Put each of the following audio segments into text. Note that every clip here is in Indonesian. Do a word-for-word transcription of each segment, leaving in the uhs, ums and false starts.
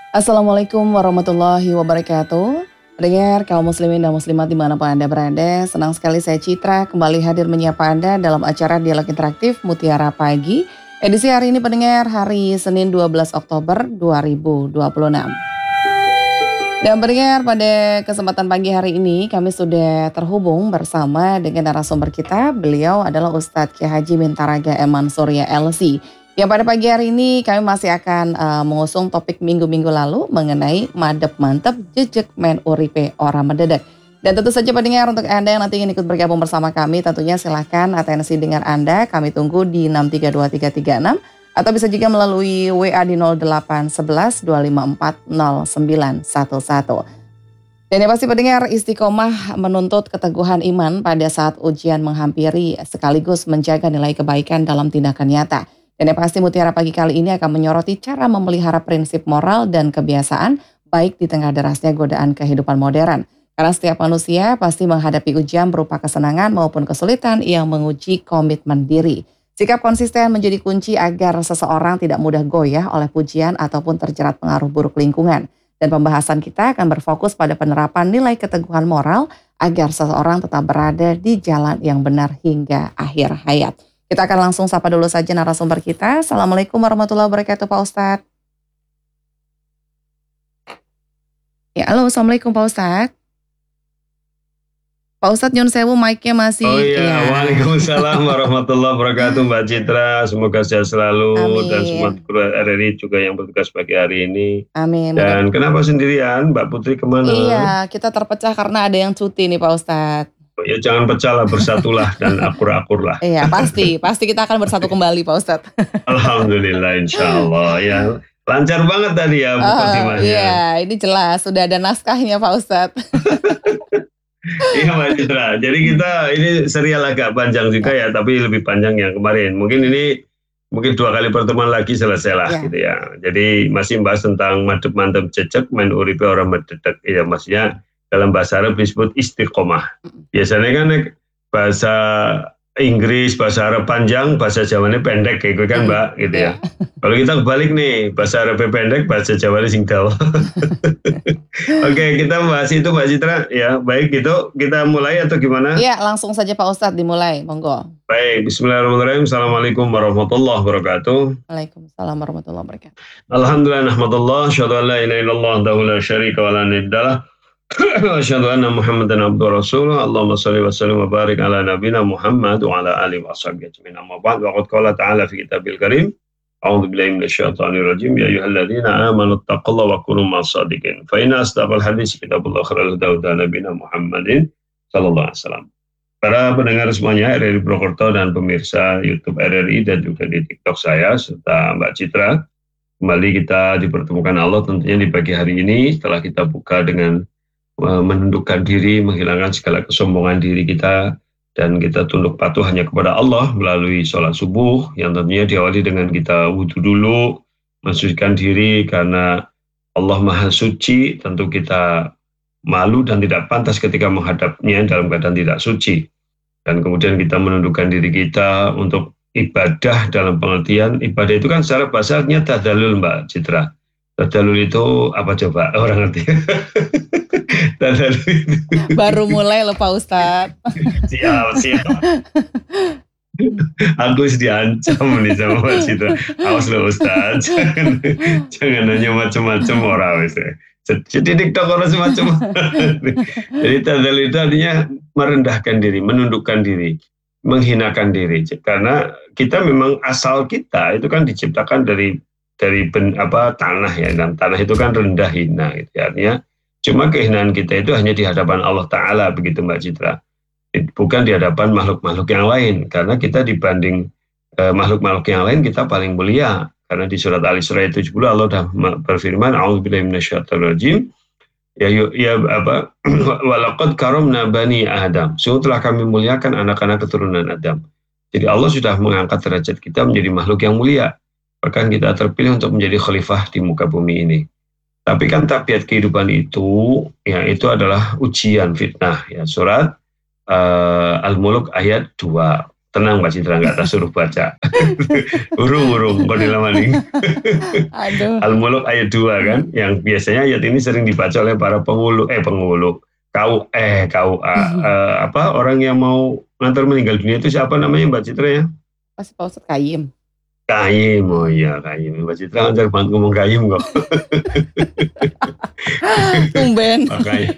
Assalamualaikum warahmatullahi wabarakatuh. Pendengar kaum muslimin dan muslimat dimanapun Anda berada, senang sekali saya Citra kembali hadir menyapa Anda dalam acara Dialog Interaktif Mutiara Pagi. Edisi hari ini pendengar hari Senin dua belas Oktober dua ribu dua puluh enam. Dan pendengar pada kesempatan pagi hari ini kami sudah terhubung bersama dengan narasumber kita. Beliau adalah Ustadz Kiai Haji Mintaraga Eman Surya L C. Yang pada pagi hari ini kami masih akan uh, mengusung topik minggu-minggu lalu mengenai madep mantep jejek men uripe ora mededek. Dan tentu saja pendengar untuk Anda yang nanti ingin ikut bergabung bersama kami tentunya silahkan atensi dengar Anda kami tunggu di enam tiga dua tiga tiga enam atau bisa juga melalui W A di nol delapan satu satu dua lima empat nol sembilan satu satu. Dan yang pasti pendengar istiqomah menuntut keteguhan iman pada saat ujian menghampiri sekaligus menjaga nilai kebaikan dalam tindakan nyata. Dan yang pasti Mutiara Pagi kali ini akan menyoroti cara memelihara prinsip moral dan kebiasaan baik di tengah derasnya godaan kehidupan modern. Karena setiap manusia pasti menghadapi ujian berupa kesenangan maupun kesulitan yang menguji komitmen diri. Sikap konsisten menjadi kunci agar seseorang tidak mudah goyah oleh pujian ataupun terjerat pengaruh buruk lingkungan. Dan pembahasan kita akan berfokus pada penerapan nilai keteguhan moral agar seseorang tetap berada di jalan yang benar hingga akhir hayat. Kita akan langsung sapa dulu saja narasumber kita. Assalamualaikum warahmatullahi wabarakatuh Pak Ustadz. Ya, halo, Assalamualaikum Pak Ustadz. Pak Ustadz Nyun Sewu mic-nya masih. Oh iya, ya. Waalaikumsalam warahmatullahi wabarakatuh Mbak Citra. Semoga sehat selalu. Amin. Dan semua R R I juga yang bertugas pagi hari ini. Amin. Dan kenapa sendirian Mbak Putri kemana? Iya, kita terpecah karena ada yang cuti nih Pak Ustadz. Ya jangan pecah lah, bersatulah dan akur-akur lah. Iya pasti, pasti kita akan bersatu kembali Pak Ustadz. Alhamdulillah insya Allah ya. Lancar banget tadi ya mukadimahnya. Oh, iya, ini jelas sudah ada naskahnya Pak Ustadz. Iya Mbak Citra, jadi kita ini serial agak panjang juga ya, tapi lebih panjang yang kemarin. Mungkin ini mungkin dua kali pertemuan lagi selesai lah ya. Gitu ya. Jadi masih membahas tentang madep mantep jejek men uripe orang mededek ya, maksudnya dalam bahasa Arab disebut istiqomah. Biasanya kan bahasa Inggris, bahasa Arab panjang, bahasa Jawanya pendek kayak gue kan Mbak, gitu ya. Kalau kita kebalik nih, bahasa Arabnya pendek, bahasa Jawanya sing dawa. Oke, kita bahas itu Mbak Citra. Ya, baik gitu. Kita mulai atau gimana? Iya, langsung saja Pak Ustadz dimulai, monggo. Baik, bismillahirrahmanirrahim. Assalamualaikum warahmatullahi wabarakatuh. Waalaikumsalam warahmatullahi wabarakatuh. Alhamdulillah, nahmadullah, syahadu an la ilaha illallah, wahdahu la syarika wa la niddalah. Asyhadu anna Muhammadan abduhu rasuluh. Allahumma shalli wa sallim wa barik ala nabiyina Muhammad wa ala alihi wa sahbihi ajmain. Amma ba'd. Wa qad qala ta'ala fi kitabil karim. A'udzu billahi minasyaitonir rajim. Ya ayyuhalladzina amanu taqullaha wa kunu ma'as shadiqin. Fa inna asdaqal hadits kitabullah khairal huda huda nabiyina Muhammadin sallallahu alaihi wasallam. Para pendengar semuanya R R I Purwokerto dan pemirsa YouTube R R I dan juga di TikTok saya serta Mbak Citra, kembali kita dipertemukan Allah tentunya di pagi hari ini setelah kita buka dengan menundukkan diri, menghilangkan segala kesombongan diri kita, dan kita tunduk patuh hanya kepada Allah melalui sholat subuh yang tentunya diawali dengan kita wudhu dulu, mensucikan diri karena Allah Maha Suci. Tentu kita malu dan tidak pantas ketika menghadapnya dalam keadaan tidak suci, dan kemudian kita menundukkan diri kita untuk ibadah. Dalam pengertian ibadah itu kan secara bahasanya tadallul Mbak Citra. Tadallul itu apa coba orang ngerti? Baru mulai loh Pak Ustadz. Siap, siap. Aku sudah diancam nih sama Mbak Citra. Awas loh Ustadz, jangan, jangan nanya macam-macam orang. Jadi TikTok orang semacam. Jadi tadallul itu artinya merendahkan diri, menundukkan diri, menghinakan diri. Karena kita memang asal kita itu kan diciptakan dari dari ben, apa tanah ya, dan tanah itu kan rendah hina gitu ya. Artinya cuma kehinaan kita itu hanya di hadapan Allah Ta'ala, begitu Mbak Citra, bukan di hadapan makhluk-makhluk yang lain, karena kita dibanding eh, makhluk-makhluk yang lain kita paling mulia. Karena di surat Al-Isra tujuh puluh Allah sudah berfirman, a'udzubillahi minasyaitonir rajim, ya ya apa walaqad karamna bani Adam, sungguh telah kami muliakan anak-anak keturunan Adam. Jadi Allah sudah mengangkat derajat kita menjadi makhluk yang mulia. Bahkan kita terpilih untuk menjadi khalifah di muka bumi ini. Tapi kan tabiat kehidupan itu, ya itu adalah ujian, fitnah. Ya, surat uh, Al-Mulk ayat dua. Tenang Mbak Citra, nggak tak suruh baca. Urung-urung, kok dilamani. Aduh. Al-Muluk ayat dua kan, yang biasanya ayat ini sering dibaca oleh para pengulu, eh pengulu, kau eh kau eh, apa orang yang mau ngantar meninggal dunia itu siapa namanya Mbak Citra ya? Pasti Pak Ustadz Kayim. Kayim, oh iya Kayim. Mbak Citra lancar banget ngomong Kayim kok. Tumben. Pak Kayim.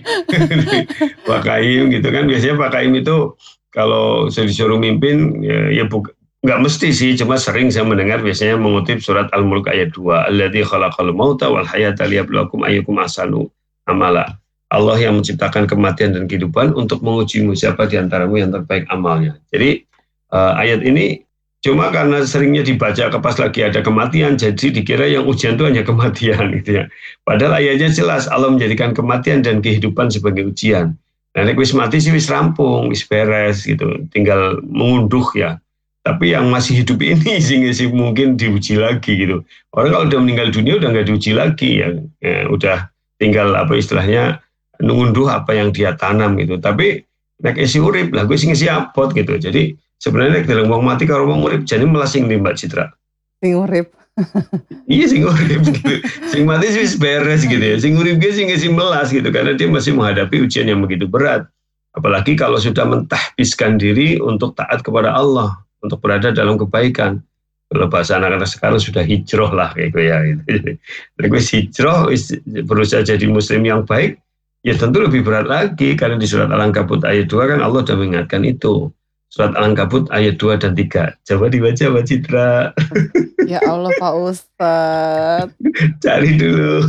Pak Kayim gitu kan, biasanya Pak Kayim itu kalau saya disuruh mimpin, ya, ya bukan, nggak mesti sih, cuma sering saya mendengar biasanya mengutip surat Al-Mulk ayat dua. Alladzi khalaqal mauta wal hayata liyabluwakum ayyukum ahsanu amala. Allah yang menciptakan kematian dan kehidupan untuk mengujimu siapa di antaramu yang terbaik amalnya. Jadi uh, ayat ini cuma karena seringnya dibaca pas lagi ada kematian, jadi dikira yang ujian itu hanya kematian gitu ya. Padahal ayatnya jelas Allah menjadikan kematian dan kehidupan sebagai ujian. Nah, nek wis mati sih wis rampung, wis beres gitu, tinggal mengunduh ya. Tapi yang masih hidup ini sih, sih mungkin diuji lagi gitu. Orang kalau udah meninggal dunia udah nggak diuji lagi ya, ya udah tinggal apa istilahnya mengunduh apa yang dia tanam gitu. Tapi nek isi urip lah, gue sih ngisi apot gitu. Jadi sebenarnya nek dalam wong mati kalau wong urip jadi melasing nih Mbak Citra. Sing urip. Iya sing urip gitu. Sing mati sih beres gitu ya. Sing urip ge sing ngisi melas gitu karena dia masih menghadapi ujian yang begitu berat. Apalagi kalau sudah mentahbiskan diri untuk taat kepada Allah, untuk berada dalam kebaikan. Kalau bahasa anak-anak sekarang sudah hijrah lah kayak gue ya. Gitu. Nah, gue hijrah berusaha jadi muslim yang baik, ya tentu lebih berat lagi karena di surat Al-Ankabut ayat dua kan Allah sudah mengingatkan itu. Surat Al-Ankabut ayat dua dan tiga. Coba dibaca Mbak Citra. Ya Allah Pak Ustadz. Cari dulu.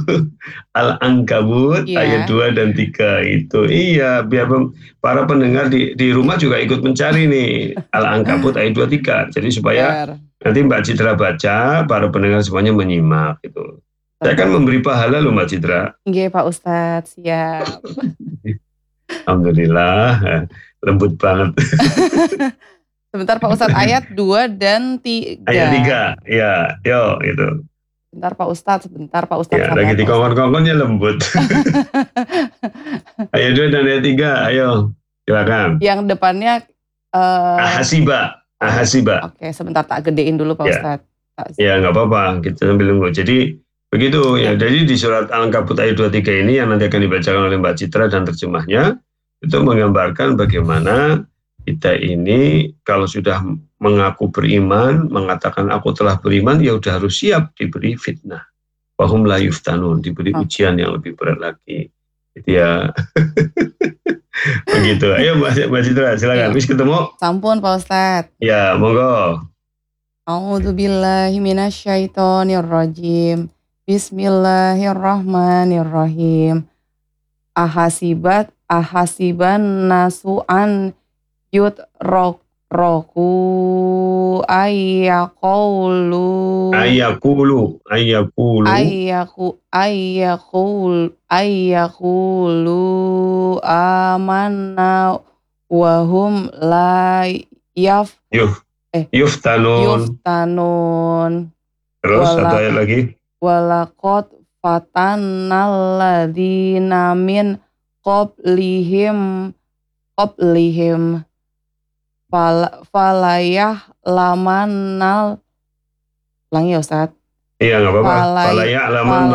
Al-Ankabut ya. ayat dua dan tiga itu. Iya, biar para pendengar di, di rumah juga ikut mencari nih. Al-Ankabut ayat dua tiga. Jadi supaya Benar. nanti Mbak Citra baca, para pendengar semuanya menyimak gitu. Saya akan memberi pahala loh Mbak Citra. Iya Pak Ustadz, siap. Alhamdulillah. Lembut banget. Sebentar Pak Ustadz, ayat dua dan tiga. Ayat tiga, ya, yo itu. Sebentar Pak Ustadz, sebentar Pak Ustadz. Ya, lagi di kongkon-kongkonnya lembut. Ayat dua dan ayat tiga, ayo, silakan. Yang depannya uh... Ahasiba, Ahasiba. Oke, sebentar tak gedein dulu Pak ya. Ustadz. Ya, nggak apa-apa, kita sambil nunggu. Jadi begitu ya. ya. Jadi di surat Al-Ankabut ayat dua tiga ini yang nanti akan dibacakan oleh Mbak Citra dan terjemahnya itu menggambarkan bagaimana kita ini kalau sudah mengaku beriman, mengatakan aku telah beriman, ya udah harus siap diberi fitnah. Wahum la yuftanun, diberi oh. ujian yang lebih berat lagi. Itu ya. Begitu. Ayo Mbak, Mbak Citra, silakan. Wis ketemu? Sampun Pak Ustadz. Ya, monggo. A'udzubillahi minasyaitonirrajim. Bismillahirrahmanirrahim. Ahasibat ahasiban nasu'an yut rok roku ayakulu ayakulu ayakulu ayaku ayakul ayakulu amanna wahum la yaf yuf eh yuftanun yuftanun terus Wala, satu ayat lagi walakot fatannal ladzina min qablihim qablihim fal falayah lamanal ulangi ya Ustaz. Iya nggak apa-apa. Falayah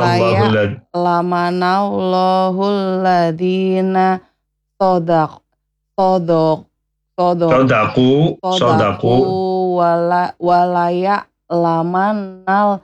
lamanallahul ladzina sodaq sodok sodok sodaku sodaku wala walaya lamanal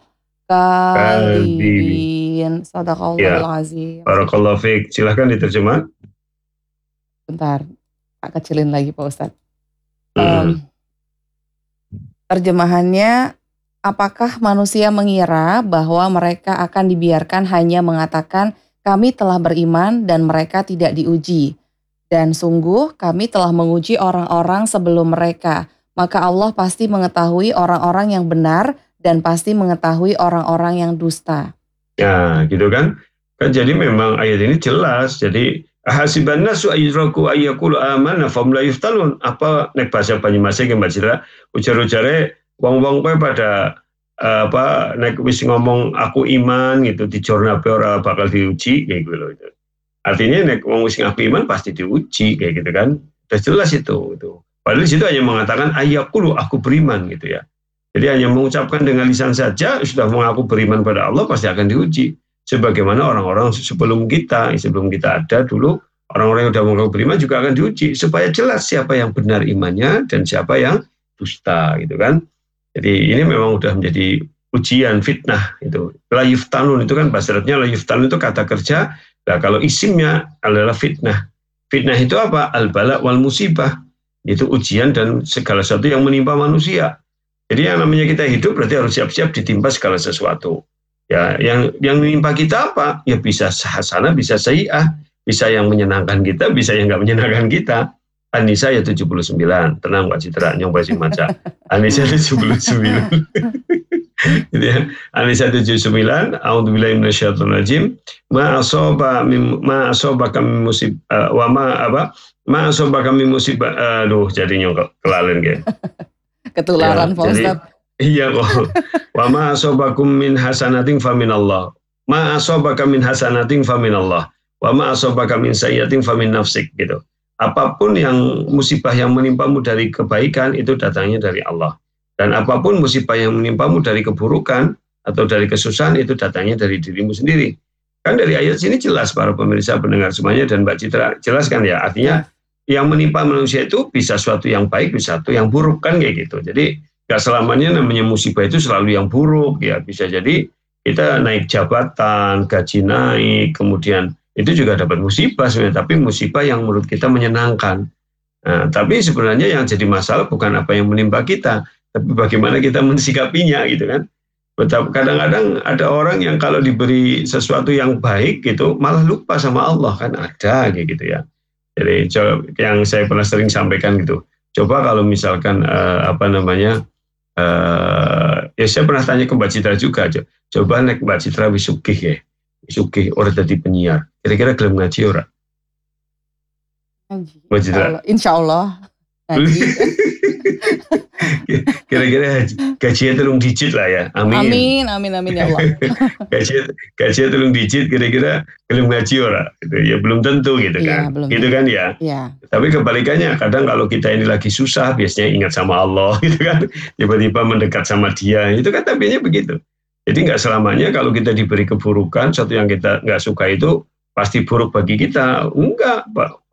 kadibin. Sadaqallahul azim. Barakallahu fiik. Silahkan diterjemah. Bentar, tak kecilin lagi Pak Ustadz. Hmm. Um, terjemahannya, apakah manusia mengira bahwa mereka akan dibiarkan hanya mengatakan kami telah beriman dan mereka tidak diuji. Dan sungguh kami telah menguji orang-orang sebelum mereka. Maka Allah pasti mengetahui orang-orang yang benar dan pasti mengetahui orang-orang yang dusta. Ya, gitu kan? Kan jadi memang ayat ini jelas. Jadi hasiban nasu ayyraku ayyakulu amanna fam la yuftanun. Apa nek bahasa Banyumas iki Mbak Citra, ujar-ujare wong-wong kowe pada apa nek wis ngomong aku iman gitu dijornape ora bakal diuji kayak gitu loh itu. Artinya nek wong wis ngaku iman pasti diuji kayak gitu kan. Udah jelas itu itu. Padahal di situ hanya mengatakan ayyaqulu, aku beriman gitu ya. Jadi hanya mengucapkan dengan lisan saja sudah mengaku beriman pada Allah pasti akan diuji. Sebagaimana orang-orang sebelum kita, sebelum kita ada dulu, orang-orang yang sudah mengaku beriman juga akan diuji supaya jelas siapa yang benar imannya dan siapa yang dusta gitu kan. Jadi ini memang sudah menjadi ujian, fitnah itu. La yuftanun itu kan bahasa Arabnya, la yuftanun itu kata kerja. Nah, kalau isimnya adalah fitnah. Fitnah itu apa? Al-bala wal musibah. Itu ujian dan segala sesuatu yang menimpa manusia. Jadi yang namanya kita hidup berarti harus siap-siap ditimpa segala sesuatu. Ya, yang yang menimpa kita apa? Ya bisa hasanah, bisa sayyi'ah, bisa yang menyenangkan kita, bisa yang enggak menyenangkan kita. An-Nisa ya tujuh puluh sembilan. Tenang Pak Citra, nyong pasti maca. An-Nisa tujuh puluh sembilan. Gitu ya. An-Nisa tujuh puluh sembilan, a'udzubillahi minasyaitonir rajim. Ma asaba mim ma asabaka min musib uh, wa ma apa? Ma asabaka min musibah. Aduh, jadinya kelalen ge. Ketularan ya, Pak Ustaz. Iya kok. Wa ma asabakum min hasanatin faminallah. Ma asabaka min hasanatin faminallah. Wa ma asabaka min sayyi'atin famin nafsik gitu. Apapun yang musibah yang menimpamu dari kebaikan itu datangnya dari Allah. Dan apapun musibah yang menimpamu dari keburukan atau dari kesusahan itu datangnya dari dirimu sendiri. Kan dari ayat sini jelas para pemirsa pendengar semuanya dan Mbak Citra jelaskan ya. Artinya yang menimpa manusia itu bisa suatu yang baik, bisa suatu yang buruk kan kayak gitu. Jadi gak selamanya namanya musibah itu selalu yang buruk ya. Bisa jadi kita naik jabatan, gaji naik, kemudian itu juga dapat musibah sebenarnya. Tapi musibah yang menurut kita menyenangkan. Nah, tapi sebenarnya yang jadi masalah bukan apa yang menimpa kita, tapi bagaimana kita mensikapinya gitu kan. Kadang-kadang ada orang yang kalau diberi sesuatu yang baik gitu malah lupa sama Allah kan, ada kayak gitu ya. Jadi yang saya pernah sering sampaikan gitu. Coba kalau misalkan uh, apa namanya uh, ya saya pernah tanya ke Mbak Citra juga. Coba nek Mbak Citra wisukih ya. Wisukih orang jadi penyiar. Kira-kira gelem ngaji ora? Ngaji. Mbak Citra. Insya Allah. Ngaji. Kira-kira gajinya telung digit lah ya. Amin. Amin, amin, amin ya Allah. gajinya, gajinya telung digit kira-kira belum ngaji ora? Gitu. Ya belum tentu gitu kan. Ya, gitu kan ya. ya. Tapi kebalikannya kadang kalau kita ini lagi susah biasanya ingat sama Allah gitu kan. Tiba-tiba mendekat sama Dia. Itu kan tabiatnya begitu. Jadi nggak selamanya kalau kita diberi keburukan, sesuatu yang kita nggak suka itu pasti buruk bagi kita. Enggak,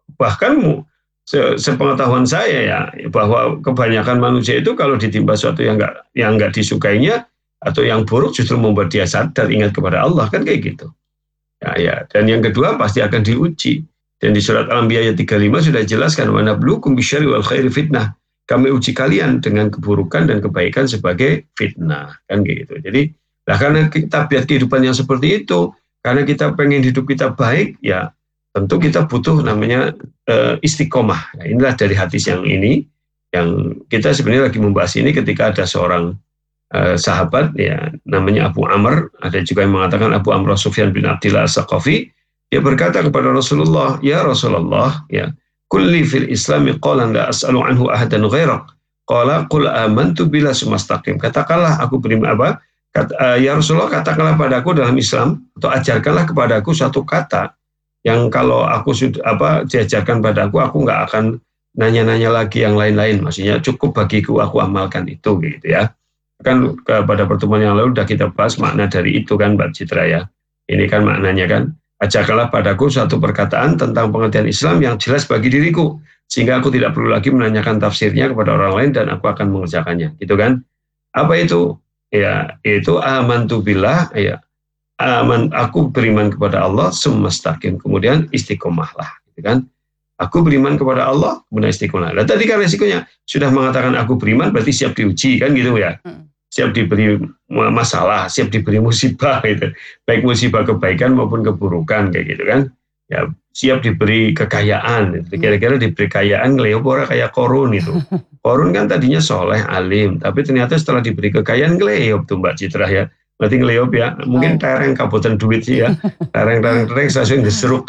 bahkan sepengetahuan saya ya bahwa kebanyakan manusia itu kalau ditimpa sesuatu yang nggak yang nggak disukainya atau yang buruk justru membuat dia sadar ingat kepada Allah kan kayak gitu. Ya, ya. Dan yang kedua pasti akan diuji. Dan di surat Al-Anbiya ayat tiga puluh lima sudah jelaskan wa nabluukum bisyarri wal khairi fitnah. Kami uji kalian dengan keburukan dan kebaikan sebagai fitnah kan kayak gitu. Jadi nah karena tabiat kehidupan yang seperti itu, karena kita pengen hidup kita baik ya tentu kita butuh namanya uh, istiqomah. Nah, inilah dari hadis yang ini, yang kita sebenarnya lagi membahas ini ketika ada seorang uh, sahabat, ya namanya Abu Amr, ada juga yang mengatakan Abu Amr Sufyan bin Abdillah As-Saqafi, dia berkata kepada Rasulullah, ya Rasulullah, ya, kulli fil islami qalan la as'alu anhu ahadan ghairak, qala qul amantu bila sumastaqim. Katakanlah aku beriman apa? Kata, uh, ya Rasulullah, katakanlah padaku dalam Islam, atau ajarkanlah kepadaku satu kata, yang kalau aku sudah apa diajarkan padaku, aku nggak akan nanya-nanya lagi yang lain-lain. Maksudnya cukup bagiku aku amalkan itu, gitu ya. Kan pada pertemuan yang lalu sudah kita bahas makna dari itu kan, Mbak Citra ya. Ini kan maknanya kan, ajarkanlah padaku satu perkataan tentang pengertian Islam yang jelas bagi diriku, sehingga aku tidak perlu lagi menanyakan tafsirnya kepada orang lain dan aku akan mengerjakannya, gitu kan? Apa itu? Ya, itu amantu billah, ya. Aman, aku beriman kepada Allah semestaqim, kemudian istiqomahlah, gitu kan? Aku beriman kepada Allah, kemudian istiqomah. Nah, tadi kan resikonya sudah mengatakan aku beriman, berarti siap diuji kan gitu ya? Siap diberi masalah, siap diberi musibah gitu. Baik musibah kebaikan maupun keburukan kayak gitu kan? Ya, siap diberi kekayaan. Kira-kira diberi kekayaan ngeleop kayak Korun itu. Korun kan tadinya soleh, alim, tapi ternyata setelah diberi kekayaan ngeleop tuh Mbak Citra ya. Berarti ngeleop ya, mungkin tereng kabutan duit sih ya, tereng-tereng-tereng saya sering gesruk,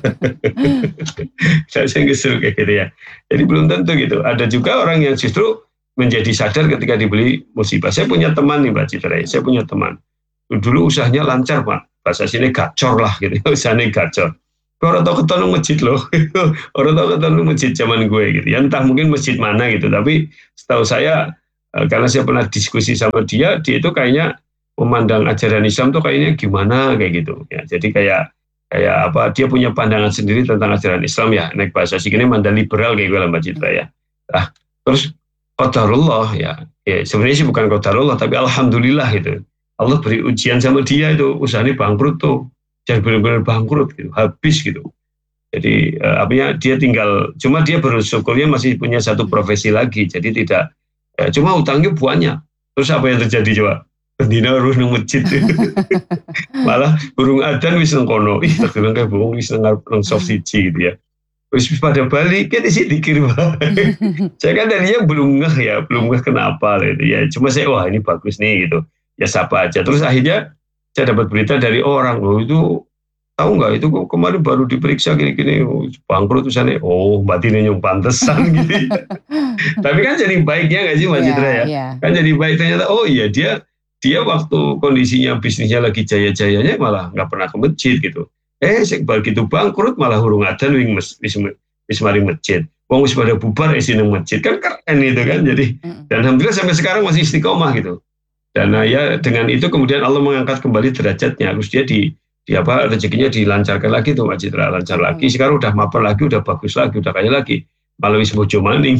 saya sering gesruk kayak gitu ya. Jadi belum tentu gitu. Ada juga orang yang justru menjadi sadar ketika dibeli musibah. Saya punya teman nih Mbak Citra, saya punya teman. Dulu usahanya lancar Pak, bahasa sini gacor lah gitu, usahanya gacor. orang tau ketemu masjid loh. Orang tau ketemu masjid zaman gue gitu. Ya entah mungkin masjid mana gitu. Tapi setahu saya, karena saya pernah diskusi sama dia, dia itu kayaknya memandang ajaran Islam tuh kayaknya gimana kayak gitu. Ya, jadi kayak kayak apa? Dia punya pandangan sendiri tentang ajaran Islam ya. Naik bahasa sini mandang liberal kayak gue lah Mbak Citra ya. Nah, terus qadarullah ya. Ya sebenarnya sih bukan qadarullah, tapi alhamdulillah gitu. Allah beri ujian sama dia itu, usahanya bangkrut tuh. Jadi benar-benar bangkrut gitu, habis gitu. Jadi uh, artinya dia tinggal, cuma dia bersyukurnya masih punya satu profesi lagi, jadi tidak, ya, cuma utangnya banyak. Terus apa yang terjadi coba? Bendina harus nang masjid, malah burung adan wis nang kono, ih tak bilang kayak burung wis nang nang soft siji gitu ya. Wis pada balik kan isi dikirim. Saya kan tadinya belum ngeh ya, belum ngeh kenapa gitu ya. Cuma saya wah ini bagus nih gitu, ya sapa aja. Terus akhirnya saya dapat berita dari orang, loh itu tahu nggak itu kemarin baru diperiksa gini-gini, oh, bangkrut tulisannya, oh berarti ini yang pantesan gitu. Tapi kan jadi baiknya nggak sih Mbak Citra ya? Yeah. Kan jadi baik ternyata, oh iya dia dia waktu kondisinya bisnisnya lagi jaya-jayanya malah nggak pernah ke masjid gitu. Eh begitu bangkrut malah hurung adan wing wis mari masjid. Wong wis pada bubar isi nang masjid kan keren itu kan jadi. Dan alhamdulillah sampai sekarang masih istiqomah gitu. Dan uh, ya dengan itu kemudian Allah mengangkat kembali derajatnya, terus dia di, di apa rezekinya dilancarkan lagi tuh Mbak Citra, lancar hmm. lagi. Sekarang udah mapan lagi, udah bagus lagi, udah kaya lagi. Malah wis bojo maning.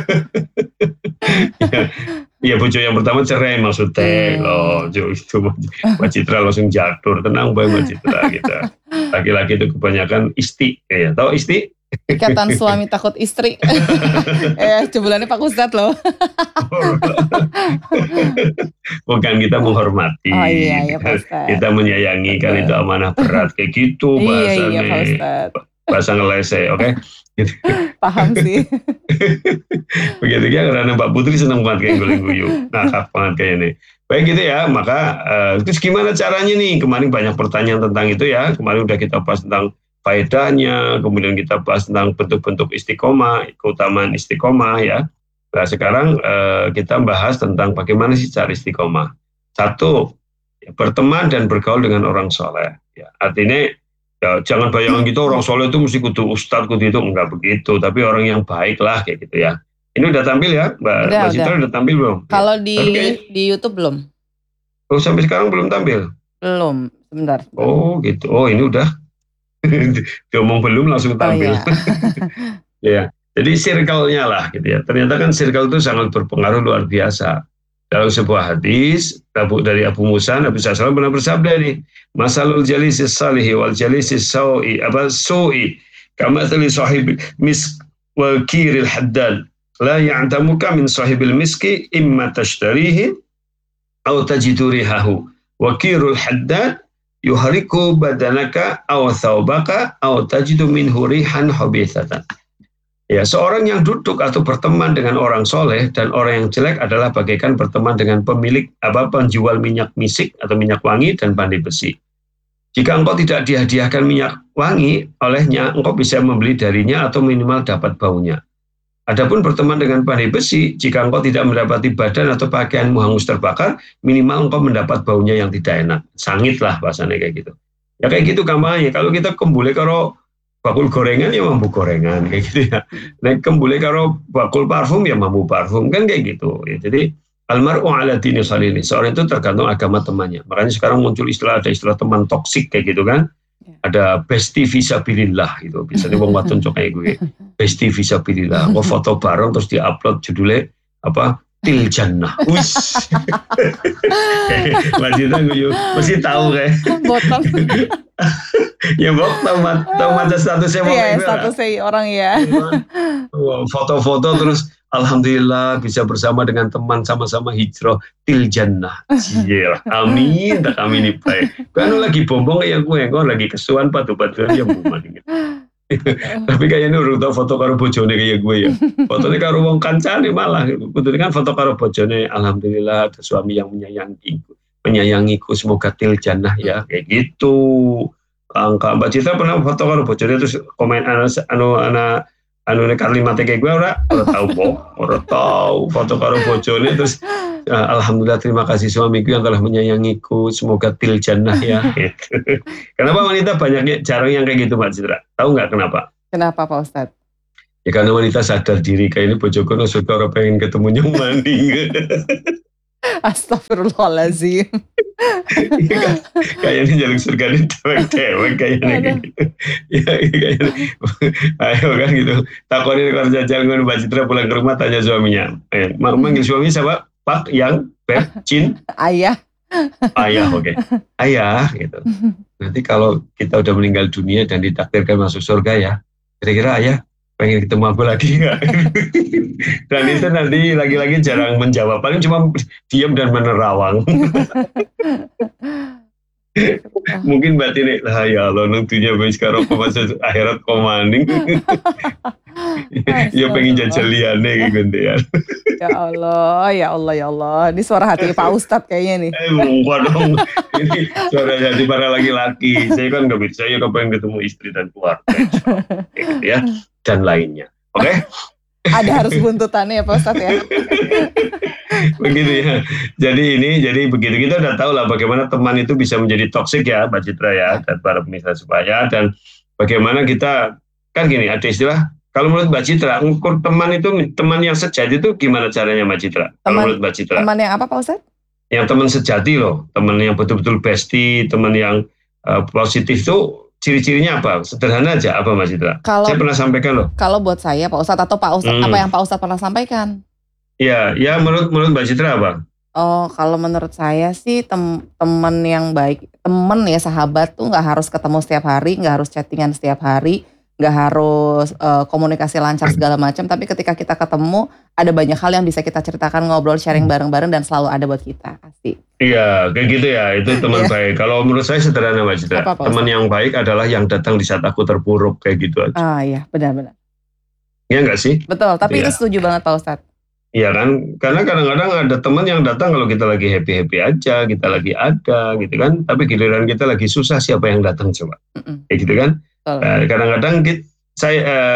ya, ya bojo yang pertama cerai maksudnya hmm. loh, itu Mbak Citra langsung jatuh, tenang Mbak Mbak Citra gitu. Laki-laki itu kebanyakan isti, ya tahu isti? Ikatan suami takut istri. eh, cebulannya Pak Ustadz loh. Bukan, kita menghormati. Oh iya, iya Pak Ustadz. Kita menyayangi, kan itu amanah berat. Kayak gitu bahasanya. Iya, iya Pak Ustadz. Bahasa ngelese, oke? Okay? Paham sih. Begitu ya, karena Mbak Putri senang banget kayak guling-guyu. Ngakak banget kayak ini. Baik gitu ya, maka uh, terus gimana caranya nih? Kemarin banyak pertanyaan tentang itu ya. Kemarin udah kita bahas tentang faedahnya, kemudian kita bahas tentang bentuk-bentuk istiqomah, keutamaan istiqomah ya. Nah sekarang eh, kita bahas tentang bagaimana sih cara istiqomah. Satu, ya, berteman dan bergaul dengan orang soleh. Ya, artinya ya, jangan bayangan gitu orang soleh itu mesti kudu ustadz, kudu itu, enggak begitu. Tapi orang yang baik lah kayak gitu ya. Ini udah tampil ya, Mbak, udah, Mbak Citra udah. udah tampil belum? Kalau di kayak, di YouTube belum? Oh sampai sekarang belum tampil? Belum, sebentar. sebentar. Oh gitu, oh ini udah. Diomong belum langsung tampil. Oh, iya. Ya, jadi circle-nya lah gitu ya. Ternyata kan circle itu sangat berpengaruh luar biasa. Dalam sebuah hadis dari Abu Musa, Nabi sallallahu alaihi wasallam pernah bersabda nih, masalul jalisis salihi wal jalisis sawi apa su'i kama tali sahib misk wal kiril haddad la ya'tamuka min sahibil miski imma tashtarihi atau tajidu rihahu wa kirul haddad yuhariku badanaka aw thawbaka aw tajidu minhu rihan habithatan. Ya, seorang yang duduk atau berteman dengan orang soleh dan orang yang jelek adalah bagaikan berteman dengan pemilik apa penjual minyak misik atau minyak wangi dan pandai besi. Jika engkau tidak dihadiahkan minyak wangi olehnya, engkau bisa membeli darinya atau minimal dapat baunya. Adapun berteman dengan pandai besi, jika engkau tidak mendapati badan atau pakaianmu hangus terbakar, minimal engkau mendapat baunya yang tidak enak. Sangit lah bahasanya kayak gitu. Ya kayak gitu kampanye. Kalau kita kembule karo bakul gorengan ya mampu gorengan kayak gitu ya. Nah kembule karo bakul parfum ya mampu parfum kan kayak gitu. Ya, jadi almar'u ala dini khalili. Seorang itu tergantung agama temannya. Makanya sekarang muncul istilah ada istilah teman toksik kayak gitu kan. Ada bestie visabilillah gitu. Biasanya wong wadon cok kayak gue. Bestie visabilillah. Kok foto bareng terus diupload judulnya apa? Til Jannah. Wis. Wajibnya gue mesti tahu kayak. Botol. Ya bok tahu tahu macam statusnya mau iya, statusnya orang ya. Foto-foto terus alhamdulillah bisa bersama dengan teman sama-sama hijrah til jannah. Iya, amin, tak amin nih baik. Kan lagi bombong kayak gue, gue lagi kesuan patu-patuan ya buman. Tapi kayaknya udah tahu foto karo bojone kayak gue ya. Fotonya karo wong kancane malah. Betul kan foto karo bojone, alhamdulillah ada suami yang menyayangi menyayangiku, semoga til jannah ya kayak gitu. Angka Mbak Citra pernah foto karo bojone terus komen anu anu ana anu nek kalimate kayak gue ora ora tahu kok, ora tahu foto karo bojone terus uh, alhamdulillah terima kasih suamiku yang telah menyayangiku, semoga til jannah ya gitu. Kenapa wanita banyak jarang yang kayak gitu Mbak Citra? Tahu nggak kenapa? Kenapa Pak Ustadz? Ya karena wanita sadar diri kayak ini bojoku no suka orang pengen ketemu yang mandi. Astagfirullahaladzim. Kayaknya jaluk surga ini dewek-dewek kayaknya gitu. Ya kayaknya ayo kan gitu. Takonin kalau jajal ngono Mbak Citra pulang ke rumah tanya suaminya. Eh, manggil suami siapa? Pak, yang, Beb, Cin, Ayah. Ayah, oke. Okay. Ayah gitu. Nanti kalau kita udah meninggal dunia dan ditakdirkan masuk surga ya, kira-kira ayah pengen ketemu aku lagi nggak? Dan itu nanti lagi-lagi jarang menjawab, paling cuma diam dan menerawang. Mungkin batin ini, lah ya Allah, nungtunya wis karo masa akhirat komaning. Ya pengen jajal liane gitu ya. Ya Allah, ya Allah, ya Allah. Ini suara hati Pak Ustadz kayaknya nih. Eh, bukan dong. Ini suara hati para laki-laki. Saya kan nggak bisa, saya pengen ketemu istri dan keluarga. Gitu ya. Dan lainnya. Oke? Okay? Ada harus buntutannya ya Pak Ustadz ya. Begitu ya. Jadi ini, jadi begitu kita udah tahu lah bagaimana teman itu bisa menjadi toksik ya, Mbak Citra ya, dan para pemirsa supaya dan bagaimana kita kan gini ada istilah. Kalau menurut Mbak Citra, ukur teman itu teman yang sejati itu gimana caranya Mbak Citra? Teman, kalau menurut Mbak Citra. Teman yang apa Pak Ustadz? Yang teman sejati loh, teman yang betul-betul bestie, teman yang uh, positif itu ciri-cirinya apa? Sederhana aja apa Mbak Citra? Kalau, saya pernah sampaikan loh. Kalau buat saya Pak Ustadz atau Pak Ustadz, hmm. apa yang Pak Ustadz pernah sampaikan? Ya, ya menurut menurut Mbak Citra apa? Oh, kalau menurut saya sih tem teman yang baik, teman ya sahabat tuh nggak harus ketemu setiap hari, nggak harus chattingan setiap hari, nggak harus uh, komunikasi lancar segala macam. Tapi ketika kita ketemu, ada banyak hal yang bisa kita ceritakan, ngobrol, sharing bareng-bareng dan selalu ada buat kita, pasti. Iya, kayak gitu ya. Itu teman baik. Kalau menurut saya sederhana Mbak Citra. Apa, teman yang baik adalah yang datang di saat aku terpuruk kayak gitu aja. Ah iya, benar-benar. Iya nggak sih? Betul. Tapi ya. Itu setuju banget Pak Ustadz. Iya kan, karena kadang-kadang ada teman yang datang kalau kita lagi happy-happy aja, kita lagi ada gitu kan, tapi giliran kita lagi susah siapa yang datang coba, mm-mm. Kayak gitu kan. Oh. Nah, kadang-kadang kita, saya,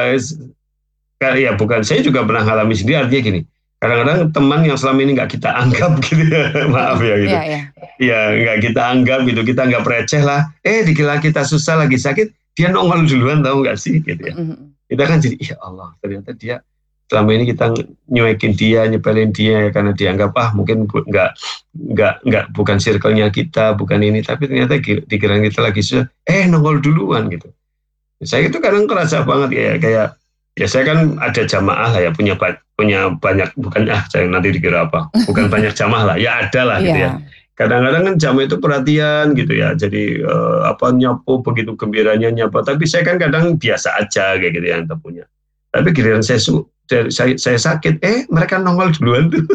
eh, ya bukan, saya juga pernah alami sendiri artinya gini, kadang-kadang teman yang selama ini nggak kita anggap gitu ya, maaf ya gitu, iya ya, nggak kita anggap gitu, kita nggak receh lah, eh dikira kita susah lagi sakit, dia nongol duluan tahu nggak sih gitu ya, mm-hmm. Kita kan jadi, ya Allah ternyata dia selama ini kita nyuekin dia, nyepelin dia karena dianggap ah mungkin nggak nggak nggak bukan circle-nya kita, bukan ini, tapi ternyata dikira kita lagi susah, eh nongol duluan gitu. Saya itu kadang kerasa banget ya, kayak ya saya kan ada jamaah lah ya, punya punya banyak, bukan ah saya nanti dikira apa, bukan banyak jamaah lah, ya ada lah gitu ya. Kadang-kadang kan jamaah itu perhatian gitu ya, jadi eh, apa nyapu begitu gembiranya nyapa, tapi saya kan kadang biasa aja kayak gitu yang punya. Tapi giliran saya su Saya, saya sakit, eh mereka nongol duluan tuh.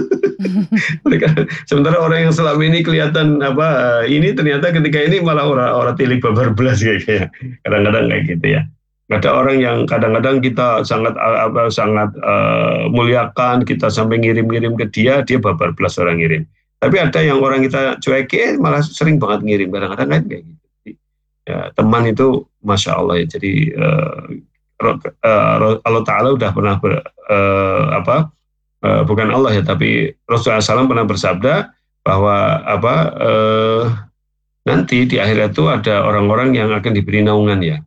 Mereka sementara orang yang selama ini kelihatan apa ini ternyata ketika ini malah orang-orang tilik babar belas kayak kadang-kadang kayak gitu ya. Ada orang yang kadang-kadang kita sangat apa sangat uh, muliakan, kita sampai ngirim-ngirim ke dia, dia babar belas orang ngirim. Tapi ada yang orang kita cuekin malah sering banget ngirim, kadang-kadang kan kayak gitu. Ya, teman itu masya Allah ya. Jadi uh, Uh, Allah Ta'ala udah pernah ber, uh, apa uh, bukan Allah ya, tapi Rasulullah shallallahu alaihi wasallam pernah bersabda bahwa apa uh, nanti di akhirat itu ada orang-orang yang akan diberi naungan ya,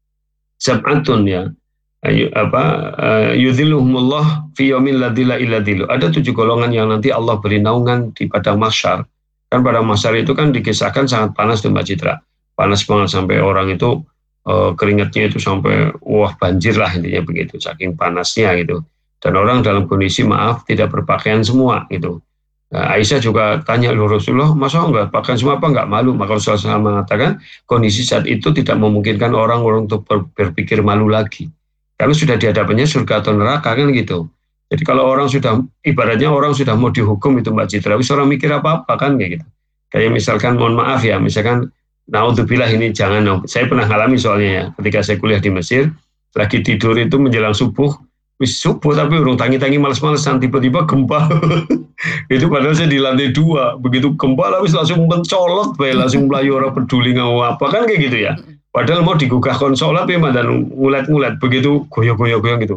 sab'atun ya, ayu, apa uh, yudhilluhumullah fi yaumin la dhilla illa dhilluh. Ada tujuh golongan yang nanti Allah beri naungan di padang mahsyar. Kan pada mahsyar itu kan dikisahkan sangat panas tuh Mbak Citra, panas banget sampai orang itu Uh, keringatnya itu sampai wah banjir lah intinya begitu, saking panasnya gitu. Dan orang dalam kondisi maaf tidak berpakaian semua gitu. Nah, Aisyah juga tanya loh Rasulullah, masa enggak pakaian semua apa enggak malu? Maka Rasulullah mengatakan kondisi saat itu tidak memungkinkan orang untuk ber, berpikir malu lagi. Karena sudah di hadapannya surga atau neraka kan gitu. Jadi kalau orang sudah ibaratnya orang sudah mau dihukum itu Mbak Citra, wis orang mikir apa-apa kan kayak gitu. Kayak misalkan mohon maaf ya, misalkan naudzubillah ini jangan, saya pernah alami soalnya ya, ketika saya kuliah di Mesir, lagi tidur itu menjelang subuh, wis subuh tapi urung tangi-tangi males-malesan, tiba-tiba gempa. Itu padahal saya di lantai dua, begitu gempa wis langsung mencolot, baik langsung melayu orang peduli ngau apa kan kayak gitu ya. Padahal mau digugah konsolat ya dan ngulet-ngulet, begitu goyang-goyang gitu.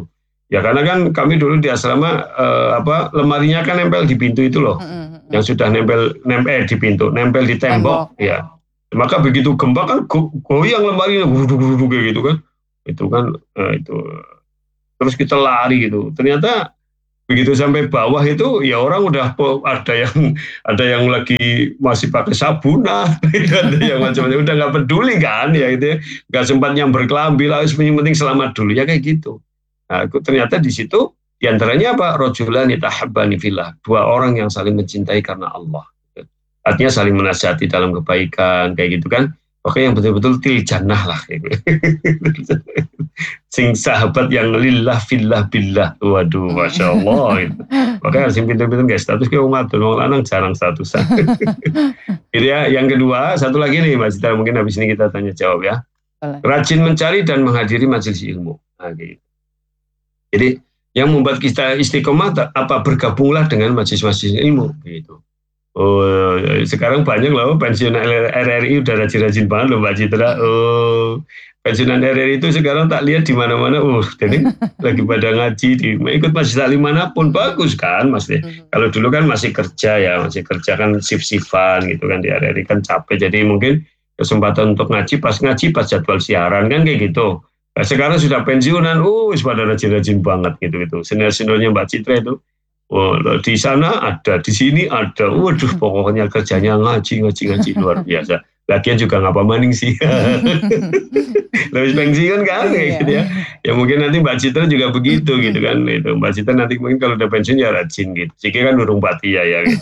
Ya karena kan kami dulu di asrama eh, apa lemarinya kan nempel di pintu itu loh, Mm-mm. yang sudah nempel nempel di pintu, nempel di tembok, Tembok. ya. Maka begitu gempa kan go- goyang lemarinya, guduk-guduk kayak gitu kan, itu kan eh, itu terus kita lari gitu. Ternyata begitu sampai bawah itu ya orang udah po- ada yang ada yang lagi masih pakai sabunan, itu ada yang macam-macam udah nggak peduli kan ya itu ya. Nggak sempat nyamber kelambi lah, yang penting selamat dulu ya kayak gitu. Nah, aku ternyata di situ diantaranya apa? Rojulani tahabbani fillah, dua orang yang saling mencintai karena Allah. Artinya saling menasihati dalam kebaikan kayak gitu kan. Oke, yang betul-betul til jannah lah kayak gitu. Sing sahabat yang lillah fillah billah. Waduh, masya Allah itu. Makanya harus pinter-pinter guys. Status ke umat tuh, lanang jarang statusan. Gitu ya. Yang kedua, satu lagi nih Mas Citra, mungkin habis ini kita tanya jawab ya. Boleh. Rajin mencari dan menghadiri majelis ilmu. Nah, gitu. Jadi yang membuat kita istiqomah apa bergabunglah dengan majelis-majelis ilmu gitu. Oh, sekarang banyak loh pensiunan R R I udah rajin-rajin banget loh Mbak Citra. Oh, pensiunan R R I itu sekarang tak lihat di mana-mana. Uh, jadi lagi pada ngaji di ikut majelis taklim manapun bagus kan Mas. Kalau dulu kan masih kerja ya, masih kerja kan shift-shiftan gitu kan di R R I kan capek. Jadi mungkin kesempatan untuk ngaji pas ngaji pas jadwal siaran kan kayak gitu. Nah, sekarang sudah pensiunan, uh, pada rajin-rajin banget gitu gitu. Senior-seniornya Mbak Citra itu. Oh, di sana ada, di sini ada. Waduh, pokoknya kerjanya ngaji, ngaji, ngaji luar biasa. Lagian juga ngapa maning sih. Lebih pensiun kan, kayak gitu ya. Ya mungkin nanti Mbak Citra juga begitu gitu kan. Itu Mbak Citra nanti mungkin kalau udah pensiun ya rajin gitu. Siki kan urung patia ya. Gitu.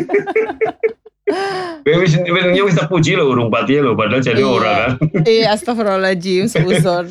Sebenarnya bisa puji loh urung patia loh, padahal jadi Iya. orang kan. Iya, astagfirullahaladzim, seuzon.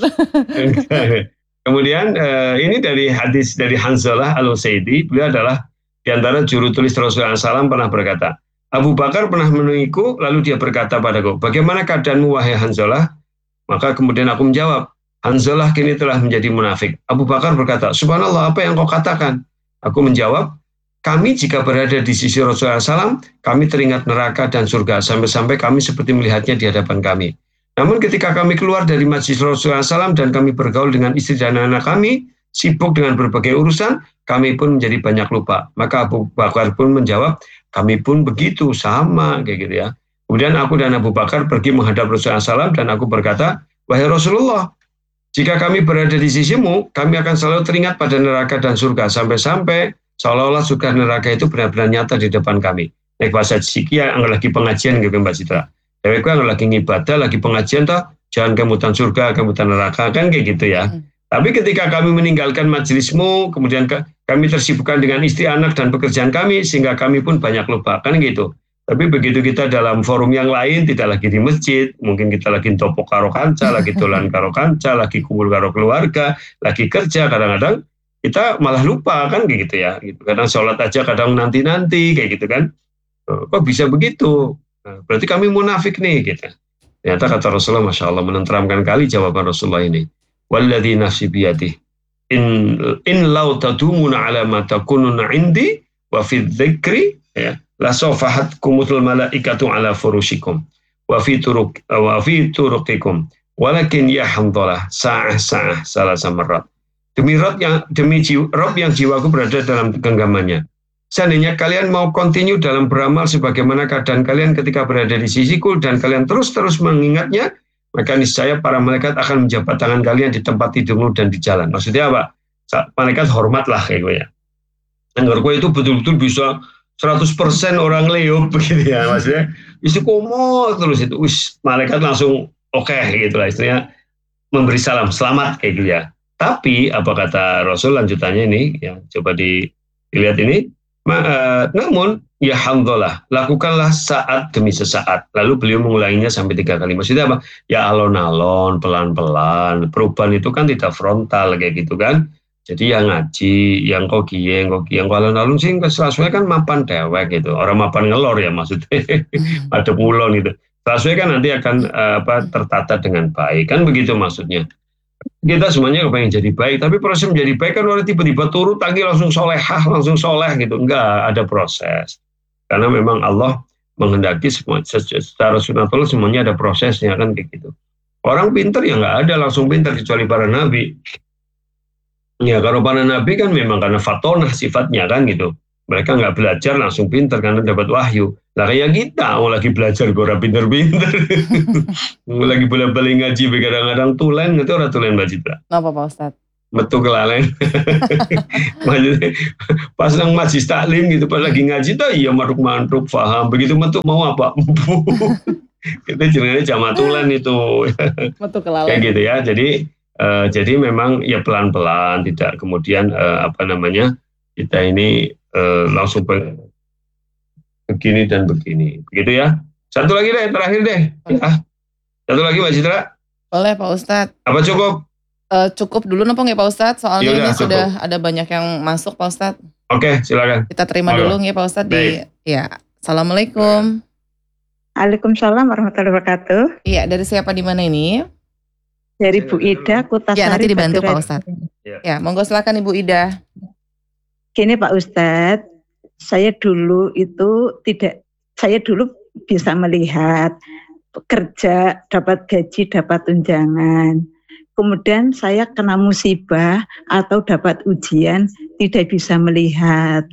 Kemudian eh, ini dari hadis dari Hanzalah al-Usaidi, beliau adalah di antara juru tulis Rasulullah shallallahu alaihi wasallam pernah berkata, Abu Bakar pernah menemuiku, lalu dia berkata padaku, bagaimana keadaanmu wahai Hanzalah? Maka kemudian aku menjawab, Hanzalah kini telah menjadi munafik. Abu Bakar berkata, subhanallah, apa yang kau katakan? Aku menjawab, kami jika berada di sisi Rasulullah shallallahu alaihi wasallam, kami teringat neraka dan surga, sampai-sampai kami seperti melihatnya di hadapan kami. Namun ketika kami keluar dari Masjid Rasulullah shallallahu alaihi wasallam dan kami bergaul dengan istri dan anak kami, sibuk dengan berbagai urusan, kami pun menjadi banyak lupa. Maka Abu Bakar pun menjawab, kami pun begitu, sama, kayak gitu ya. Kemudian aku dan Abu Bakar pergi menghadap Rasulullah shallallahu alaihi wasallam dan aku berkata, wahai Rasulullah, jika kami berada di sisimu, kami akan selalu teringat pada neraka dan surga, sampai-sampai seolah-olah surga neraka itu benar-benar nyata di depan kami. Naik bahasa Sikia, anggap lagi pengajian gitu Mbak Citra. Tapi gue lagi ngibadah, lagi pengajian toh, jangan kemutan surga, kemutan neraka, kan kayak gitu ya. Mm. Tapi ketika kami meninggalkan majelismu, kemudian kami tersibukkan dengan istri, anak, dan pekerjaan kami, sehingga kami pun banyak lupa, kan gitu. Tapi begitu kita dalam forum yang lain, tidak lagi di masjid, mungkin kita lagi topok karo kanca, lagi dolan karo kanca, lagi kumpul karo keluarga, lagi kerja, kadang-kadang kita malah lupa, kan kayak gitu ya. Kadang sholat aja, kadang nanti-nanti, kayak gitu kan. Kok bisa begitu? Nah, berarti kami munafik nih gitu. Ternyata kata Rasulullah, masya Allah, menenteramkan kali jawaban Rasulullah ini. Walladhi nafsi biyadih, in in lau tadumuna ala ma takununa indi wa fi dzikri ya la safahat kumutul malaikatu ala furushikum wa fi turuq wa fi turuqikum walakin ya hamdalah sa'ah sa'ah salah samarat. Demi Rob yang demi jiwa, Rob yang jiwaku berada dalam genggamannya. Seandainya kalian mau continue dalam beramal sebagaimana keadaan kalian ketika berada di sisiku dan kalian terus-terus mengingatnya, maka niscaya para malaikat akan menjabat tangan kalian di tempat tidurmu dan di jalan. Maksudnya apa? Malaikat hormatlah kayak gue ya. Anggar gue itu betul-betul bisa seratus persen orang Leo begitu ya maksudnya. Istiqomah terus itu, wis malaikat langsung oke okay, gitu lah istrinya memberi salam selamat kayak gitu ya. Tapi apa kata Rasul lanjutannya ini ya coba dilihat ini. Ma, uh, namun ya hamdalah, lakukanlah saat demi sesaat. Lalu beliau mengulanginya sampai tiga kali. Maksudnya apa? Ya alon-alon, pelan-pelan. Perubahan itu kan tidak frontal kayak gitu kan. Jadi yang ngaji, yang kok kiye, yang kok kiye, yang alon-alon sih selasue kan mapan dewek gitu. Orang mapan ngelor ya maksudnya. Ada mulon gitu. Selasue kan nanti akan uh, apa tertata dengan baik kan begitu maksudnya. Kita semuanya kepengen jadi baik, tapi proses menjadi baik kan orang tiba-tiba turun tangi langsung solehah, langsung soleh gitu. Enggak, ada proses. Karena memang Allah menghendaki semua, secara sunatullah semuanya ada prosesnya kan kayak gitu. Orang pinter ya enggak ada langsung pinter kecuali para nabi. Ya, kalau para nabi kan memang karena fatonah sifatnya kan gitu. Mereka nggak belajar langsung pinter karena dapat wahyu. Lah kayak kita, mau lagi belajar gue orang pinter-pinter. Mau lagi boleh-boleh ngaji, kadang-kadang tulen, itu orang tulen Mbak Citra. Kenapa Pak Ustadz? Metu kelalen. Maksudnya, pas nang majlis taklim gitu, pas lagi ngaji tuh iya maruk-maruk, paham. Begitu metu mau apa? Kita jenenge jamatulan itu. Metu Kayak kelalen. gitu ya. Jadi uh, jadi memang ya pelan-pelan, tidak kemudian uh, apa namanya kita ini uh, langsung begini dan begini. Begitu ya. Satu lagi deh, terakhir deh. Ya. Satu lagi Mbak Citra. Boleh Pak Ustadz. Apa cukup? Uh, cukup dulu nompong ya Pak Ustadz, soalnya Yaudah, ini cukup. Sudah ada banyak yang masuk Pak Ustadz. Oke, silakan. Kita terima Oke. dulu ya Pak Ustadz di ya. Assalamualaikum. Waalaikumsalam warahmatullahi wabarakatuh. Iya, dari siapa di mana ini? Dari Bu Ida, Kutasari. Ya, nanti dibantu Batu Pak Ustadz. Ya. ya, monggo silakan Ibu Ida. Gini Pak Ustadz, saya dulu itu tidak, saya dulu bisa melihat kerja, dapat gaji, dapat tunjangan. Kemudian saya kena musibah atau dapat ujian, tidak bisa melihat.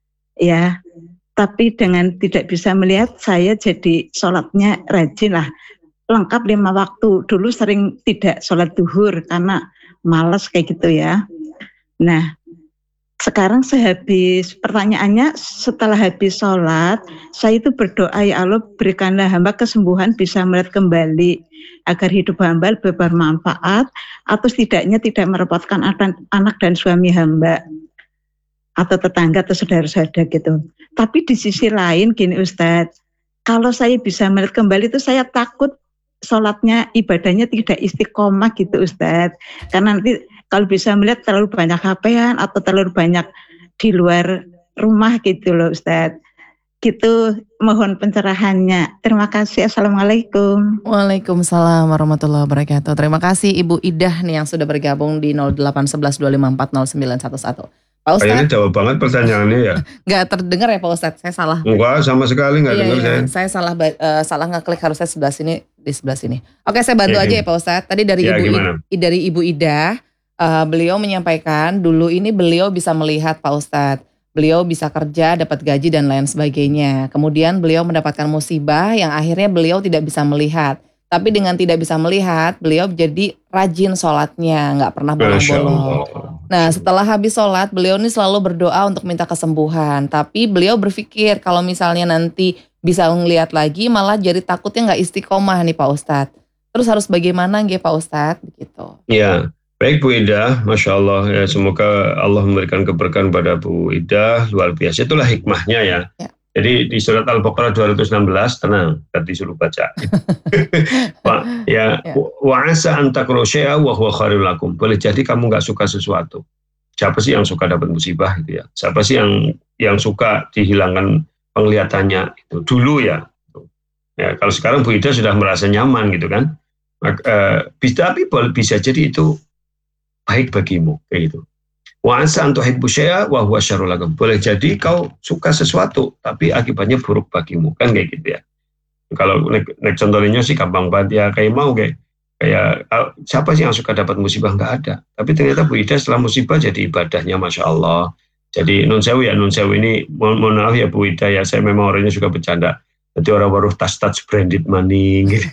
Ya, tapi dengan tidak bisa melihat, saya jadi sholatnya rajin lah. Lengkap lima waktu. Dulu sering tidak sholat duhur karena malas kayak gitu ya. Nah, sekarang sehabis pertanyaannya, setelah habis sholat, saya itu berdoa, ya Allah berikanlah hamba kesembuhan bisa melihat kembali, agar hidup hamba bermanfaat, atau setidaknya tidak merepotkan anak dan suami hamba, atau tetangga atau saudara-saudara gitu. Tapi di sisi lain gini Ustadz, kalau saya bisa melihat kembali itu saya takut sholatnya, ibadahnya tidak istiqomah gitu Ustadz. Karena nanti kalau bisa melihat terlalu banyak H P-an atau terlalu banyak di luar rumah gitu loh Ustadz. Gitu, mohon pencerahannya. Terima kasih. Assalamualaikum. Waalaikumsalam warahmatullahi wabarakatuh. Terima kasih Ibu Idah nih yang sudah bergabung di nol delapan satu satu dua lima empat nol sembilan satu satu. Pak Ustadz. Kayaknya jawab banget pertanyaannya ya. Nggak terdengar ya Pak Ustadz, saya salah. Enggak, sama sekali nggak iya, dengar iya. saya. Saya salah uh, salah ngeklik, harusnya sebelah sini, di sebelah sini. Oke, saya bantu ya, aja ya Pak Ustadz. Tadi dari ya, Ibu I, dari Ibu Ida, uh, beliau menyampaikan dulu ini beliau bisa melihat Pak Ustadz. Beliau bisa kerja, dapat gaji dan lain sebagainya. Kemudian beliau mendapatkan musibah yang akhirnya beliau tidak bisa melihat. Tapi dengan tidak bisa melihat, beliau jadi rajin sholatnya, nggak pernah bolong-bolong. Nah setelah habis sholat, beliau ini selalu berdoa untuk minta kesembuhan. Tapi beliau berpikir kalau misalnya nanti bisa ngelihat lagi, malah jadi takutnya nggak istiqomah nih Pak Ustadz. Terus harus bagaimana nggih Pak Ustadz? Begitu. Iya, baik Bu Ida, Masya Allah ya, semoga Allah memberikan keberkahan pada Bu Ida, luar biasa. Itulah hikmahnya ya. ya. Jadi di surat Al-Baqarah dua ratus enam belas, tenang, tadi suruh baca. Pak, ya, wa asa an takrahu syai'an wa huwa khairul lakum. Boleh jadi kamu nggak suka sesuatu. Siapa sih yang suka dapat musibah gitu ya? Siapa sih yang yang suka dihilangkan penglihatannya itu dulu ya? Ya, kalau sekarang Bu Ida sudah merasa nyaman gitu kan? Maka, eh, tapi bisa jadi itu baik bagimu kayak gitu. Wa asa an tuhibbu syai'a wa huwa syarrul lakum. Boleh jadi kau suka sesuatu tapi akibatnya buruk bagimu, kan kayak gitu ya. Kalau nek, nek contohnya sih gampang banget ya, kayak mau kayak kayak siapa sih yang suka dapat musibah? Nggak ada. Tapi ternyata Bu Ida setelah musibah jadi ibadahnya Masya Allah. Jadi nun sewu ya, nun sewu ini mohon, mohon maaf ya Bu Ida ya, saya memang orangnya suka bercanda. Jadi orang baru tas-tas branded maning gitu.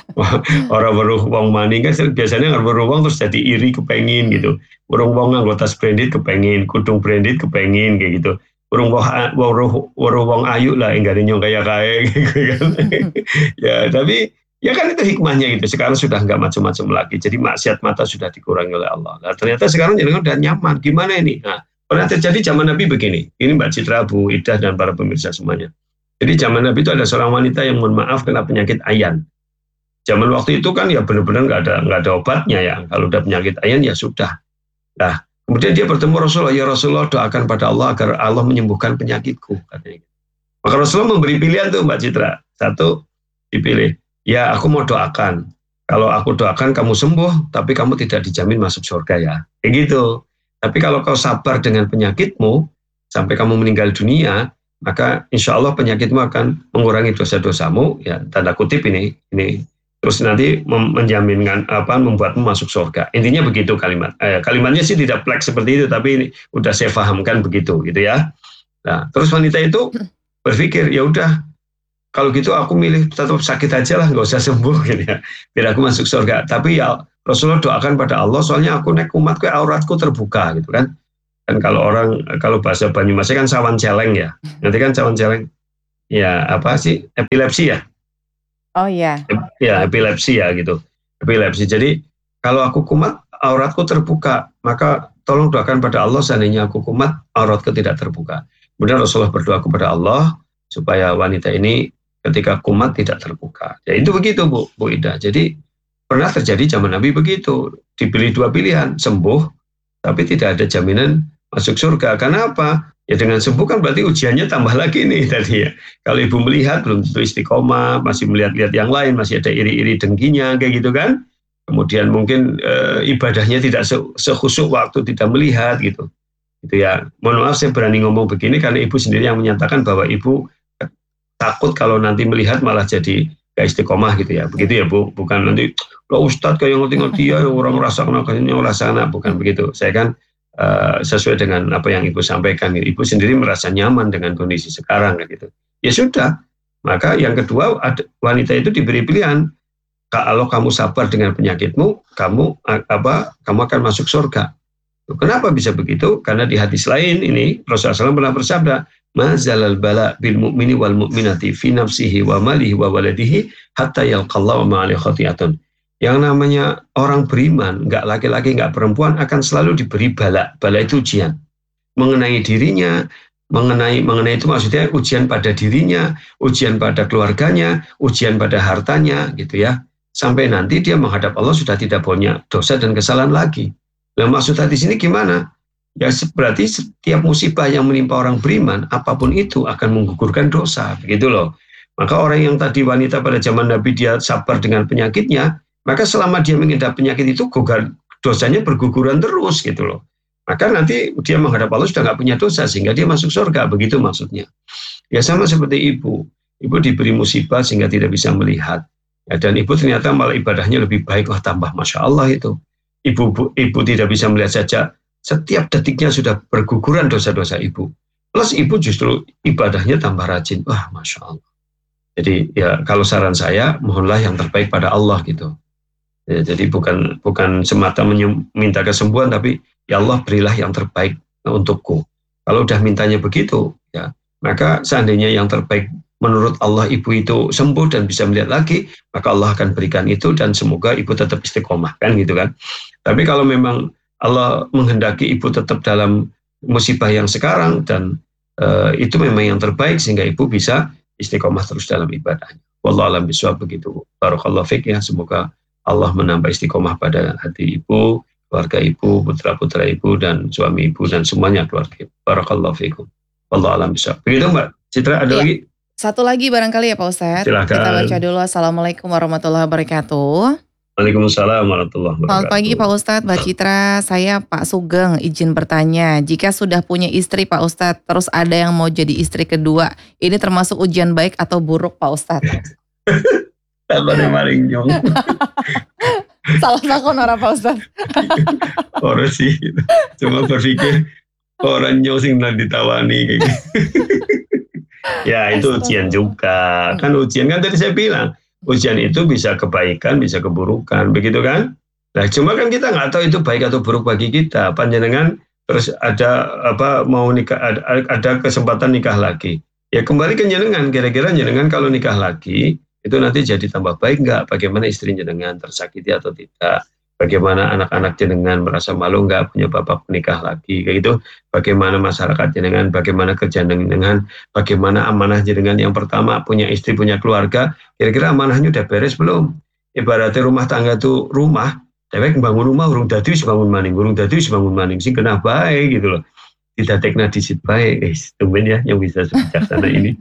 Orang baru uang maning kan biasanya nggak baru uang terus jadi iri kepengin gitu. Orang uang nganggo tas branded kepengin, kudung branded kepengin kayak gitu. Orang uang orang uang ayu lah enggak ada nyong kayak kayak gitu kan. Ya tapi ya kan itu hikmahnya gitu. Sekarang sudah nggak macam-macam lagi. Jadi maksiat mata sudah dikurangi oleh Allah. Nah, ternyata sekarang jadi udah nyaman. Gimana ini? Nah, pernah terjadi zaman Nabi begini. Ini Mbak Citra, Bu Ida dan para pemirsa semuanya. Jadi zaman Nabi itu ada seorang wanita yang mohon maaf kena penyakit ayan. Zaman waktu itu kan ya benar-benar nggak ada nggak ada obatnya ya. Kalau udah penyakit ayan ya sudah. Nah kemudian dia bertemu Rasulullah, ya Rasulullah doakan pada Allah agar Allah menyembuhkan penyakitku. Katanya. Maka Rasulullah memberi pilihan tuh Mbak Citra. Satu dipilih, ya aku mau doakan. Kalau aku doakan kamu sembuh, tapi kamu tidak dijamin masuk surga ya. Kayak gitu. Tapi kalau kau sabar dengan penyakitmu sampai kamu meninggal dunia, maka insya Allah penyakitmu akan mengurangi dosa-dosamu, ya tanda kutip ini, ini terus nanti menjaminkan apa membuatmu masuk surga. Intinya begitu kalimat. Eh, kalimatnya sih tidak plek seperti itu, tapi ini udah saya pahamkan begitu gitu ya. Nah, terus wanita itu berpikir, ya udah kalau gitu aku milih tetap sakit aja lah, nggak usah sembuh gitu ya, biar aku masuk surga. Tapi ya Rasulullah doakan pada Allah, soalnya aku nek kumat ke auratku terbuka gitu kan. Dan kalau orang kalau bahasa Banyumasnya kan sawan celeng ya, nanti kan sawan celeng, ya apa sih epilepsi ya? Oh iya. Ya epilepsi ya gitu, epilepsi. Jadi kalau aku kumat, auratku terbuka, maka tolong doakan pada Allah seandainya aku kumat, auratku tidak terbuka. Kemudian Rasulullah berdoa kepada Allah supaya wanita ini ketika kumat tidak terbuka. Ya itu begitu Bu, Bu Ida. Jadi pernah terjadi zaman Nabi begitu, dipilih dua pilihan, sembuh, tapi tidak ada jaminan masuk surga. Karena apa? Ya dengan sembuh kan berarti ujiannya tambah lagi nih tadi ya. Kalau ibu melihat belum tentu istiqomah, masih melihat-lihat yang lain, masih ada iri-iri dengkinya kayak gitu kan. Kemudian mungkin e, ibadahnya tidak sekhusyuk waktu tidak melihat gitu. Gitu ya. Mohon maaf saya berani ngomong begini karena ibu sendiri yang menyatakan bahwa ibu takut kalau nanti melihat malah jadi gak istiqomah gitu ya. Begitu ya Bu. Bukan nanti lo Ustadz kayak ngerti-ngerti ya orang merasakan akhirnya merasakan, bukan begitu. Saya kan Uh, sesuai dengan apa yang ibu sampaikan, ibu sendiri merasa nyaman dengan kondisi sekarang gitu. Ya sudah, maka yang kedua wanita itu diberi pilihan, kalau kamu sabar dengan penyakitmu, kamu apa? Kamu akan masuk surga. Kenapa bisa begitu? Karena di hadis lain ini Rasulullah shallallahu alaihi wasallam pernah bersabda, mazalal bala bil mu'mini wal mu'minati fi nafsihi wa malihi wa waladihi hatta yalqallahu ma alaihi khati'atun. Yang namanya orang beriman, nggak laki-laki, nggak perempuan, akan selalu diberi bala. Bala itu ujian. Mengenai dirinya, mengenai mengenai itu maksudnya ujian pada dirinya, ujian pada keluarganya, ujian pada hartanya, gitu ya. Sampai nanti dia menghadap Allah sudah tidak punya dosa dan kesalahan lagi. Nah, maksud hadis ini gimana? Ya berarti setiap musibah yang menimpa orang beriman, apapun itu akan menggugurkan dosa, begitu loh. Maka orang yang tadi wanita pada zaman Nabi dia sabar dengan penyakitnya, maka selama dia mengidap penyakit itu dosanya berguguran terus gitu loh. Maka nanti dia menghadap Allah sudah nggak punya dosa sehingga dia masuk surga, begitu maksudnya. Ya sama seperti ibu, ibu diberi musibah sehingga tidak bisa melihat. Ya, dan ibu ternyata malah ibadahnya lebih baik, wah tambah masya Allah itu. Ibu, ibu ibu tidak bisa melihat saja, setiap detiknya sudah berguguran dosa-dosa ibu. Plus ibu justru ibadahnya tambah rajin, wah masya Allah. Jadi ya kalau saran saya mohonlah yang terbaik pada Allah gitu. Ya, jadi bukan bukan semata minta kesembuhan, tapi ya Allah berilah yang terbaik untukku. Kalau udah mintanya begitu, ya maka seandainya yang terbaik menurut Allah ibu itu sembuh dan bisa melihat lagi, maka Allah akan berikan itu dan semoga ibu tetap istiqomah kan gitu kan. Tapi kalau memang Allah menghendaki ibu tetap dalam musibah yang sekarang dan uh, itu memang yang terbaik sehingga ibu bisa istiqomah terus dalam ibadahnya. Wallahu a'lam bishawab begitu. Barakallahu fiik ya, semoga Allah menambah istiqomah pada hati ibu, keluarga ibu, putra-putra ibu, dan suami ibu, dan semuanya keluarga ibu. Barakallahu fiikum. Wallahu a'lam bishawab. Begitu Mbak Citra, ada ya. Lagi? Satu lagi barangkali ya Pak Ustadz. Silakan. Kita baca dulu. Assalamualaikum warahmatullahi wabarakatuh. Waalaikumsalam warahmatullahi wabarakatuh. Selamat pagi Pak Ustadz, Mbak Citra. Saya Pak Sugeng, izin bertanya. Jika sudah punya istri Pak Ustadz, terus ada yang mau jadi istri kedua, ini termasuk ujian baik atau buruk Pak Ustadz? Sabarnya maring nyong. Salah lakon orang Pak Ustadz. Orang sih, cuma berpikir orang nyong sing nang ditawani kayak gitu. Ya itu ujian juga. Kan ujian kan tadi saya bilang, ujian itu bisa kebaikan, bisa keburukan, begitu kan? Nah cuma kan kita nggak tahu itu baik atau buruk bagi kita. Panjenengan terus ada apa mau nikah, ada, ada kesempatan nikah lagi. Ya kembali ke jenengan, kira-kira jenengan kalau nikah lagi itu nanti jadi tambah baik nggak? Bagaimana istri jenengan tersakiti atau tidak? Bagaimana anak-anak jenengan merasa malu nggak punya bapak menikah lagi? Kayak gitu. Bagaimana masyarakat jenengan? Bagaimana kerjaan jenengan? Bagaimana amanah jenengan yang pertama punya istri, punya keluarga? Kira-kira amanahnya udah beres belum? Ibaratnya rumah tangga tuh rumah. Dewek bangun rumah, urung dadi wis bangun maning, urung dadi wis bangun maning. Sing kena baik gitu loh. Tidak tekna disit baik. Eh, tumben ya yang bisa sebijaksana ini.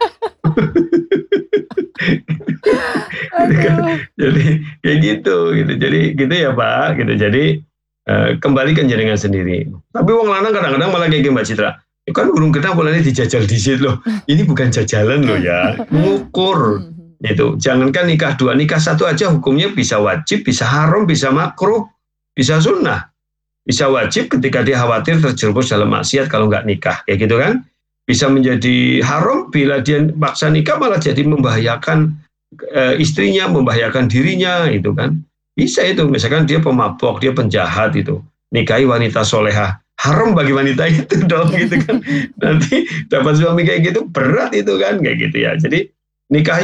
Jadi kayak gitu gitu. Jadi gitu ya Pak gitu. Jadi uh, kembalikan jenengan sendiri. Tapi wong lanang kadang-kadang malah kayak Mbak Citra. Itu kan burung kena bolanya dijajal disit loh. Ini bukan jajalan loh ya. Mengukur. Itu jangankan nikah dua, nikah satu aja hukumnya bisa wajib, bisa haram, bisa makruh, bisa sunnah. Bisa wajib ketika dia khawatir terjerumus dalam maksiat kalau nggak nikah, kayak gitu kan. Bisa menjadi haram bila dia paksa nikah malah jadi membahayakan e, istrinya, membahayakan dirinya, itu kan. Bisa itu, misalkan dia pemabok, dia penjahat itu, nikahi wanita solehah, haram bagi wanita itu dong, gitu kan. Nanti dapat suami kayak gitu berat itu kan, kayak gitu ya. Jadi nikah